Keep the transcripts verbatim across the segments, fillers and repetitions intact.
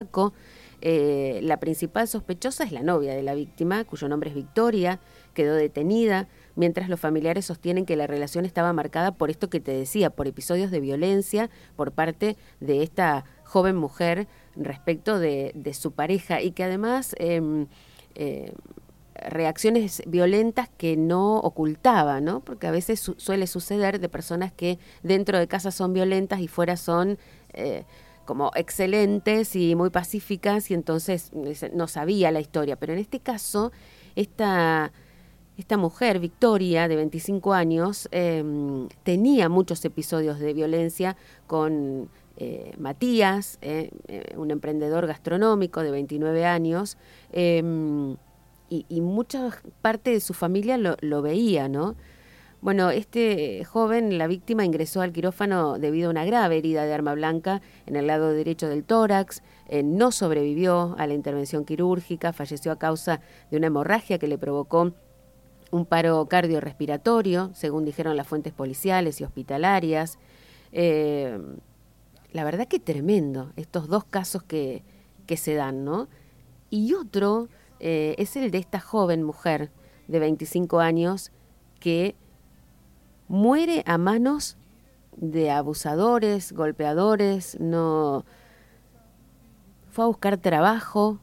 Chaco. Eh, la principal sospechosa es la novia de la víctima, cuyo nombre es Victoria, quedó detenida, mientras los familiares sostienen que la relación estaba marcada por esto que te decía, por episodios de violencia por parte de esta joven mujer respecto de, de su pareja, y que además eh, eh, reacciones violentas que no ocultaba, ¿no? Porque a veces su- suele suceder de personas que dentro de casa son violentas y fuera son eh, como excelentes y muy pacíficas, y entonces no sabía la historia. Pero en este caso, esta, esta mujer, Victoria, de veinticinco años, eh, tenía muchos episodios de violencia con eh, Matías, eh, eh, un emprendedor gastronómico de veintinueve años, eh, y, y mucha parte de su familia lo, lo veía, ¿no? Bueno, este joven, la víctima, ingresó al quirófano debido a una grave herida de arma blanca en el lado derecho del tórax, eh, no sobrevivió a la intervención quirúrgica, falleció a causa de una hemorragia que le provocó un paro cardiorrespiratorio, según dijeron las fuentes policiales y hospitalarias. Eh, la verdad que tremendo estos dos casos que, que se dan, ¿no? Y otro eh, es el de esta joven mujer de veinticinco años que muere a manos de abusadores, golpeadores, no fue a buscar trabajo.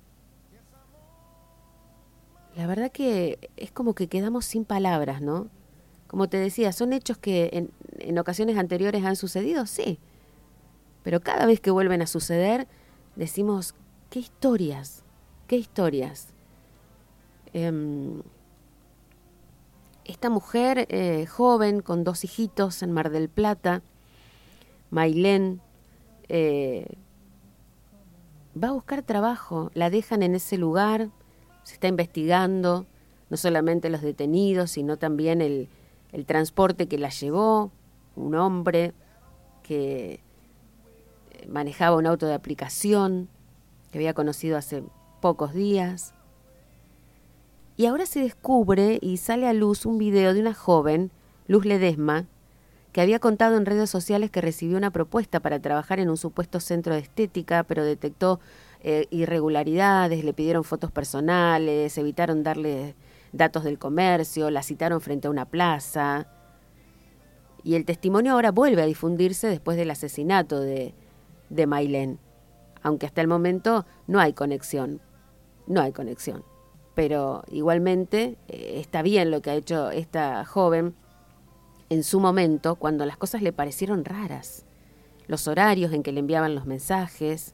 La verdad que es como que quedamos sin palabras, ¿no? Como te decía, son hechos que en, en ocasiones anteriores han sucedido, sí, pero cada vez que vuelven a suceder decimos, qué historias, qué historias. Eh, esta mujer eh, joven con dos hijitos en Mar del Plata, Mailén, eh, va a buscar trabajo, la dejan en ese lugar, se está investigando, no solamente los detenidos, sino también el, el transporte que la llevó, un hombre que manejaba un auto de aplicación, que había conocido hace pocos días. Y ahora se descubre y sale a luz un video de una joven, Luz Ledesma, que había contado en redes sociales que recibió una propuesta para trabajar en un supuesto centro de estética, pero detectó eh, irregularidades, le pidieron fotos personales, evitaron darle datos del comercio, la citaron frente a una plaza. Y el testimonio ahora vuelve a difundirse después del asesinato de, de Mailén, aunque hasta el momento no hay conexión, no hay conexión. Pero igualmente eh, está bien lo que ha hecho esta joven en su momento, cuando las cosas le parecieron raras, los horarios en que le enviaban los mensajes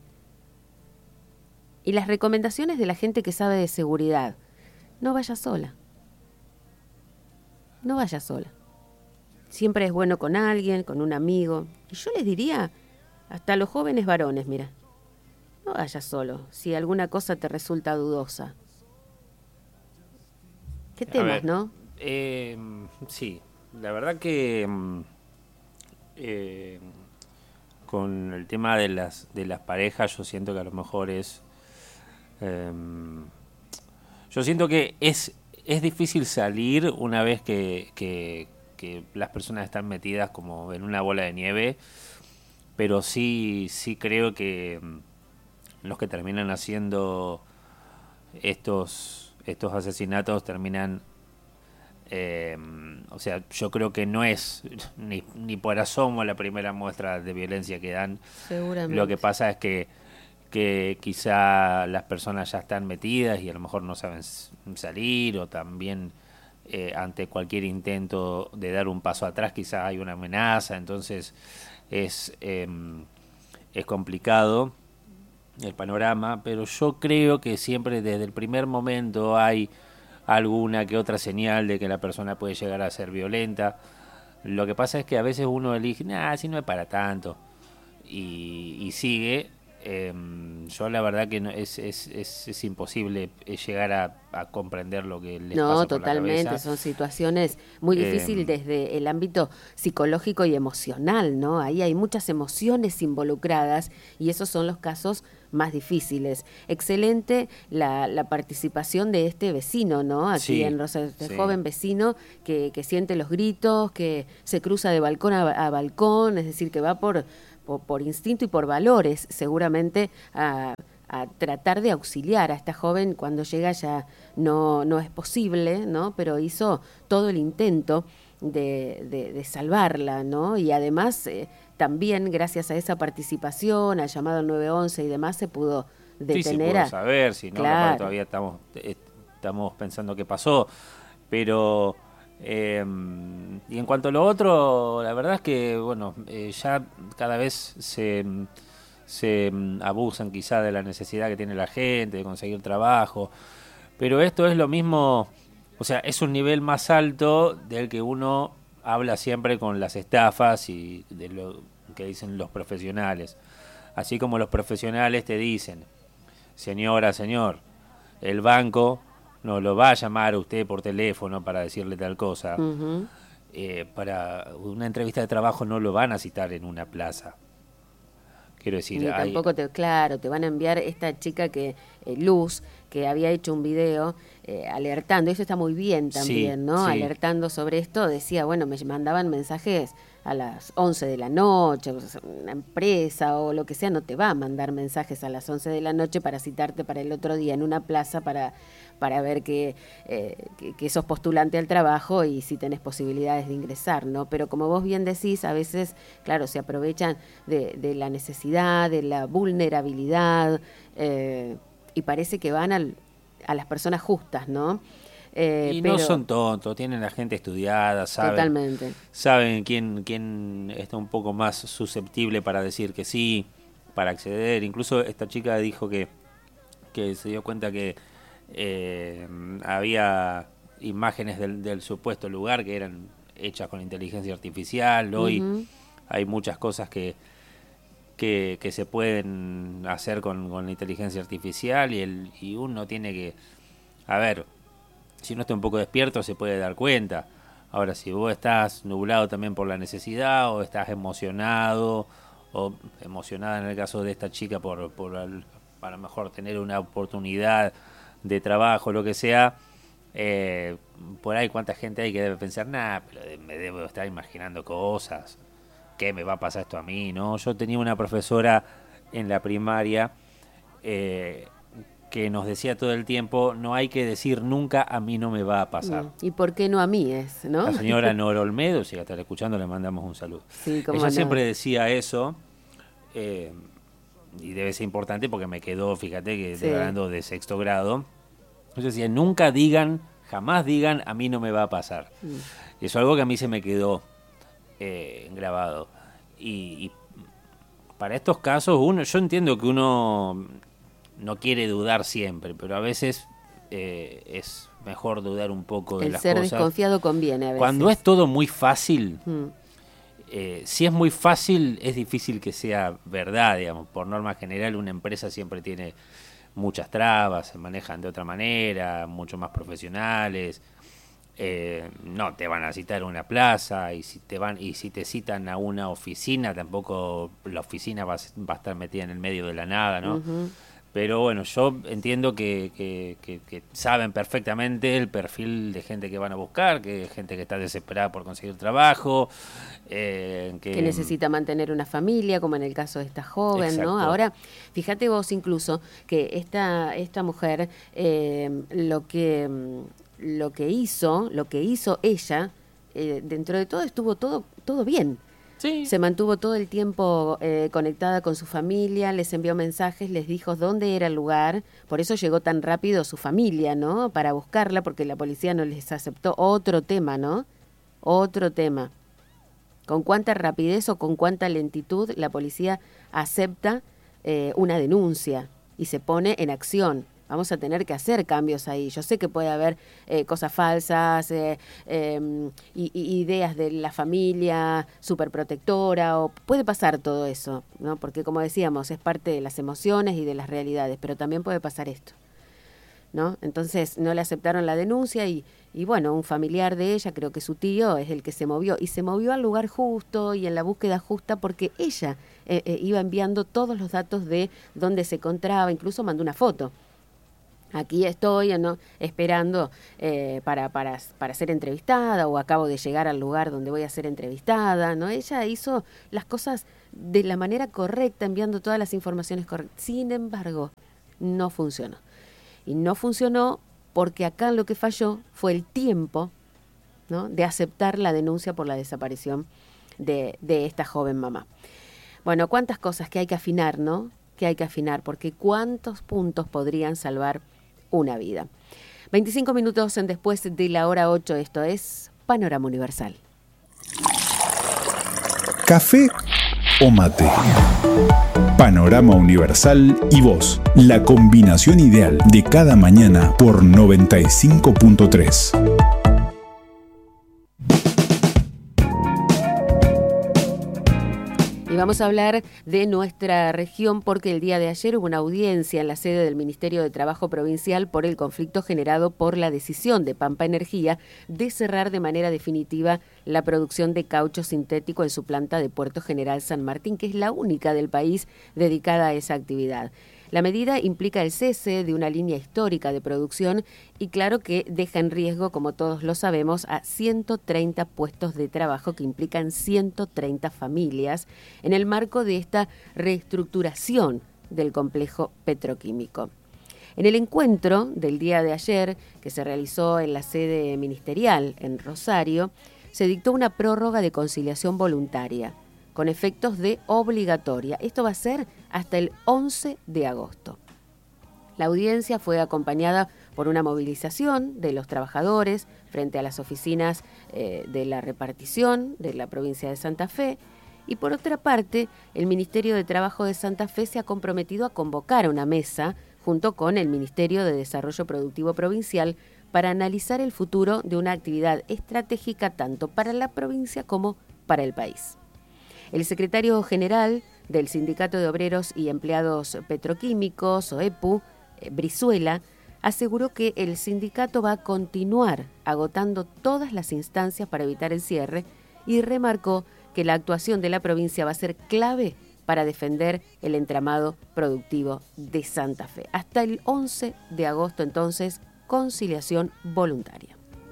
y las recomendaciones de la gente que sabe de seguridad. No vaya sola, no vaya sola. Siempre es bueno con alguien, con un amigo. Y yo les diría, hasta a los jóvenes varones, mira, no vayas solo si alguna cosa te resulta dudosa. ¿Qué A temas, ver, no? eh, sí, la verdad que eh, con el tema de las de las parejas yo siento que a lo mejor es eh, yo siento que es es difícil salir una vez que, que, que las personas están metidas como en una bola de nieve, pero sí sí creo que los que terminan haciendo estos estos asesinatos terminan Eh, o sea, yo creo que no es ni, ni por asomo la primera muestra de violencia que dan. Lo que Seguramente. pasa es que, que quizá las personas ya están metidas y a lo mejor no saben salir, o también eh, ante cualquier intento de dar un paso atrás quizá hay una amenaza, entonces es, eh, es complicado el panorama, pero yo creo que siempre desde el primer momento hay alguna que otra señal de que la persona puede llegar a ser violenta. Lo que pasa es que a veces uno elige, nah, si no es para tanto, y, y sigue. Eh, yo la verdad que no, es, es, es, es imposible llegar a, a comprender lo que les No, pasa por la totalmente, cabeza. son situaciones muy Eh, difíciles desde el ámbito psicológico y emocional, ¿no? Ahí hay muchas emociones involucradas y esos son los casos más difíciles. Excelente la, la participación de este vecino, ¿no? Aquí sí, en Rosa, este sí. joven vecino que, que siente los gritos, que se cruza de balcón a, a balcón, es decir, que va por por, por instinto y por valores, seguramente a, a tratar de auxiliar a esta joven. Cuando llega ya no, no es posible, ¿no? Pero hizo todo el intento de, de, de salvarla, ¿no? Y además eh, también gracias a esa participación, al llamado al nueve once y demás, se pudo detener. Sí, sí, pudo a... saber, si no, claro. capaz todavía estamos, estamos pensando qué pasó, pero... Eh, y en cuanto a lo otro, la verdad es que bueno, eh, ya cada vez se, se abusan quizá de la necesidad que tiene la gente de conseguir trabajo, pero esto es lo mismo, o sea, es un nivel más alto del que uno habla siempre con las estafas y de lo que dicen los profesionales. Así como los profesionales te dicen, señora, señor, el banco no lo va a llamar a usted por teléfono para decirle tal cosa. Uh-huh. Eh, para una entrevista de trabajo no lo van a citar en una plaza. Quiero decir, ni hay... tampoco te, claro, te van a enviar esta chica que, eh, Luz, que había hecho un video eh, alertando, eso está muy bien también, sí, ¿no? Sí. Alertando sobre esto, decía, bueno, me mandaban mensajes a las once de la noche, una empresa o lo que sea no te va a mandar mensajes a las once de la noche para citarte para el otro día en una plaza para, para ver que, eh, que, que sos postulante al trabajo y si tenés posibilidades de ingresar, ¿no? Pero como vos bien decís, a veces, claro, se aprovechan de, de la necesidad, de la vulnerabilidad, eh, y parece que van al, a las personas justas, ¿no? Eh, y pero, no son tontos, tienen la gente estudiada, saben, totalmente. saben quién, quién está un poco más susceptible para decir que sí, para acceder. Incluso esta chica dijo que, que se dio cuenta que eh, había imágenes del, del supuesto lugar que eran hechas con inteligencia artificial. Hoy uh-huh. hay muchas cosas que, que, que se pueden hacer con, con la inteligencia artificial y, el, y uno tiene que, a ver, si uno está un poco despierto se puede dar cuenta. Ahora, si vos estás nublado también por la necesidad o estás emocionado o emocionada en el caso de esta chica por, por el, para mejor tener una oportunidad de trabajo, lo que sea, eh, por ahí cuánta gente hay que debe pensar, nah, pero me debo estar imaginando cosas, ¿qué me va a pasar esto a mí? ¿No? Yo tenía una profesora en la primaria eh, que nos decía todo el tiempo, no hay que decir nunca a mí no me va a pasar. ¿Y por qué no a mí es, no? La señora Nora Olmedo, si la está escuchando, le mandamos un saludo. Sí, cómo Ella no. siempre decía eso, eh, y debe ser importante porque me quedó, fíjate que estoy sí. hablando de sexto grado. Ella decía, nunca digan, jamás digan a mí no me va a pasar. Mm. Y eso es algo que a mí se me quedó eh, grabado. Y, y para estos casos, uno, yo entiendo que uno no quiere dudar siempre, pero a veces eh, es mejor dudar un poco de el las ser cosas. Desconfiado conviene a veces. Cuando es todo muy fácil, mm. eh, si es muy fácil, es difícil que sea verdad, digamos. Por norma general, una empresa siempre tiene muchas trabas, se manejan de otra manera, mucho más profesionales. Eh, no te van a citar a una plaza, y si te van y si te citan a una oficina, tampoco la oficina va, va a estar metida en el medio de la nada, ¿no? Uh-huh. Pero bueno, yo entiendo que, que, que, que saben perfectamente el perfil de gente que van a buscar, que es gente que está desesperada por conseguir trabajo, eh, que, que necesita mantener una familia, como en el caso de esta joven, exacto. ¿no? Ahora, fíjate vos incluso que esta, esta mujer, eh, lo que lo que hizo, lo que hizo ella, eh, dentro de todo estuvo todo, todo bien. Sí. Se mantuvo todo el tiempo eh, conectada con su familia, les envió mensajes, les dijo dónde era el lugar, por eso llegó tan rápido su familia, ¿no? Para buscarla, porque la policía no les aceptó. Otro tema, ¿no? Otro tema. Con cuánta rapidez o con cuánta lentitud la policía acepta eh, una denuncia y se pone en acción. Vamos a tener que hacer cambios ahí. Yo sé que puede haber eh, cosas falsas, eh, eh, y, y ideas de la familia superprotectora, o puede pasar todo eso, ¿no? Porque como decíamos, es parte de las emociones y de las realidades, pero también puede pasar esto, ¿no? Entonces no le aceptaron la denuncia y, y bueno, un familiar de ella, creo que su tío, es el que se movió, y se movió al lugar justo y en la búsqueda justa porque ella eh, eh, iba enviando todos los datos de dónde se encontraba, incluso mandó una foto. Aquí estoy, ¿no?, esperando eh, para, para, para ser entrevistada, o acabo de llegar al lugar donde voy a ser entrevistada, ¿no? Ella hizo las cosas de la manera correcta, enviando todas las informaciones correctas. Sin embargo, no funcionó. Y no funcionó porque acá lo que falló fue el tiempo, ¿no?, de aceptar la denuncia por la desaparición de, de esta joven mamá. Bueno, cuántas cosas que hay que afinar, ¿no? Que hay que afinar, porque cuántos puntos podrían salvar una vida. veinticinco minutos después de la hora ocho, esto es Panorama Universal. ¿Café o mate? Panorama Universal y vos, la combinación ideal de cada mañana por noventa y cinco punto tres. Y vamos a hablar de nuestra región porque el día de ayer hubo una audiencia en la sede del Ministerio de Trabajo Provincial por el conflicto generado por la decisión de Pampa Energía de cerrar de manera definitiva la producción de caucho sintético en su planta de Puerto General San Martín, que es la única del país dedicada a esa actividad. La medida implica el cese de una línea histórica de producción y claro que deja en riesgo, como todos lo sabemos, a ciento treinta puestos de trabajo que implican ciento treinta familias en el marco de esta reestructuración del complejo petroquímico. En el encuentro del día de ayer, que se realizó en la sede ministerial en Rosario, se dictó una prórroga de conciliación voluntaria con efectos de obligatoria. Esto va a ser hasta el once de agosto. La audiencia fue acompañada por una movilización de los trabajadores frente a las oficinas eh, de la repartición de la provincia de Santa Fe, y por otra parte, el Ministerio de Trabajo de Santa Fe se ha comprometido a convocar una mesa junto con el Ministerio de Desarrollo Productivo Provincial para analizar el futuro de una actividad estratégica tanto para la provincia como para el país. El secretario general del Sindicato de Obreros y Empleados Petroquímicos, O E P U, Brizuela, aseguró que el sindicato va a continuar agotando todas las instancias para evitar el cierre y remarcó que la actuación de la provincia va a ser clave para defender el entramado productivo de Santa Fe. Hasta el once de agosto, entonces, conciliación voluntaria.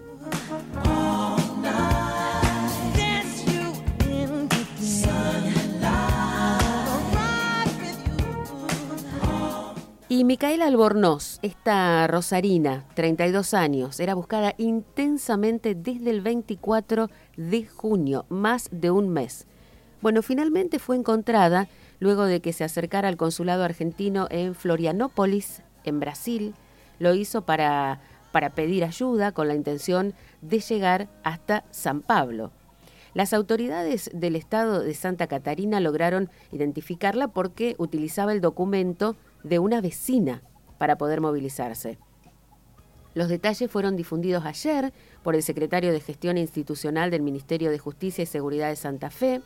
Y Micaela Albornoz, esta rosarina, treinta y dos años, era buscada intensamente desde el veinticuatro de junio, más de un mes. Bueno, finalmente fue encontrada luego de que se acercara al consulado argentino en Florianópolis, en Brasil. Lo hizo para, para pedir ayuda con la intención de llegar hasta San Pablo. Las autoridades del estado de Santa Catarina lograron identificarla porque utilizaba el documento de una vecina para poder movilizarse. Los detalles fueron difundidos ayer por el secretario de Gestión Institucional del Ministerio de Justicia y Seguridad de Santa Fe,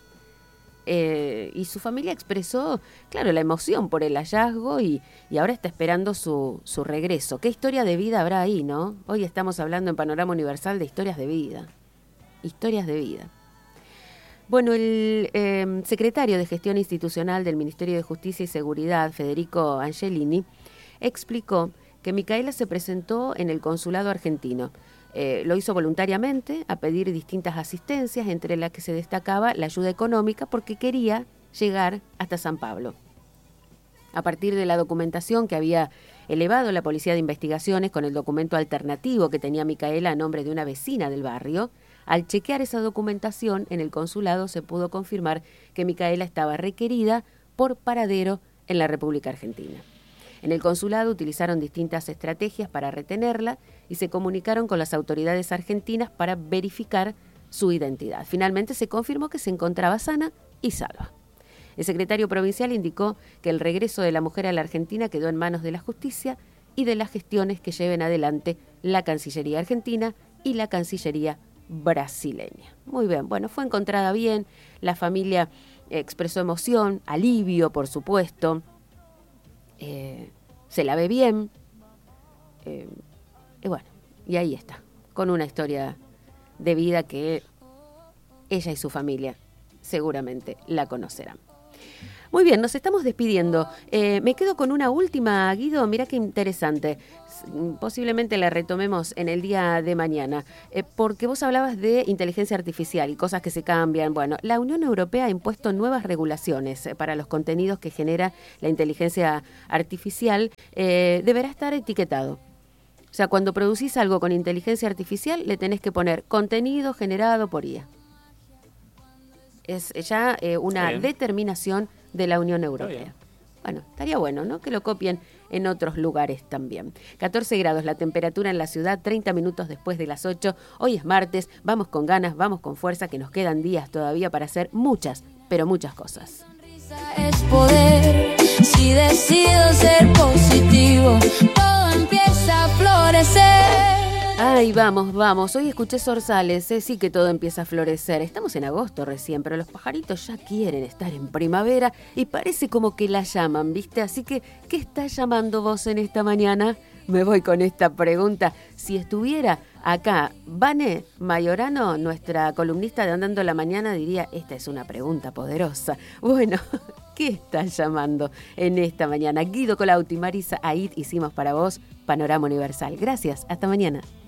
eh, y su familia expresó, claro, la emoción por el hallazgo y, y ahora está esperando su, su regreso. ¿Qué historia de vida habrá ahí, no? Hoy estamos hablando en Panorama Universal de historias de vida. Historias de vida. Bueno, el eh, secretario de Gestión Institucional del Ministerio de Justicia y Seguridad, Federico Angelini, explicó que Micaela se presentó en el consulado argentino. Eh, lo hizo voluntariamente a pedir distintas asistencias, entre las que se destacaba la ayuda económica, porque quería llegar hasta San Pablo. A partir de la documentación que había elevado la Policía de Investigaciones con el documento alternativo que tenía Micaela a nombre de una vecina del barrio, al chequear esa documentación en el consulado se pudo confirmar que Micaela estaba requerida por paradero en la República Argentina. En el consulado utilizaron distintas estrategias para retenerla y se comunicaron con las autoridades argentinas para verificar su identidad. Finalmente se confirmó que se encontraba sana y salva. El secretario provincial indicó que el regreso de la mujer a la Argentina quedó en manos de la justicia y de las gestiones que lleven adelante la Cancillería Argentina y la Cancillería brasileña. Muy bien, bueno, fue encontrada bien, la familia expresó emoción, alivio, por supuesto, eh, se la ve bien, eh, y bueno, y ahí está, con una historia de vida que ella y su familia seguramente la conocerán. Muy bien, nos estamos despidiendo. Eh, me quedo con una última, Guido, mirá qué interesante. Posiblemente la retomemos en el día de mañana, eh, porque vos hablabas de inteligencia artificial y cosas que se cambian. Bueno, la Unión Europea ha impuesto nuevas regulaciones eh, para los contenidos que genera la inteligencia artificial. Eh, deberá estar etiquetado. O sea, cuando producís algo con inteligencia artificial, le tenés que poner contenido generado por I A. Es ya eh, una determinación de la Unión Europea. Bueno, estaría bueno, ¿no? Que lo copien en otros lugares también. catorce grados la temperatura en la ciudad, treinta minutos después de las ocho. Hoy es martes, vamos con ganas, vamos con fuerza, que nos quedan días todavía para hacer muchas, pero muchas cosas. Es poder, si decido ser positivo, todo empieza a florecer. Ay, vamos, vamos. Hoy escuché zorzales, ¿eh? Sí que todo empieza a florecer. Estamos en agosto recién, pero los pajaritos ya quieren estar en primavera y parece como que la llaman, ¿viste? Así que, ¿qué estás llamando vos en esta mañana? Me voy con esta pregunta. Si estuviera acá Vane Mayorano, nuestra columnista de Andando la Mañana, diría, esta es una pregunta poderosa. Bueno, ¿qué estás llamando en esta mañana? Guido Colautti, Marisa Aid, hicimos para vos Panorama Universal. Gracias, hasta mañana.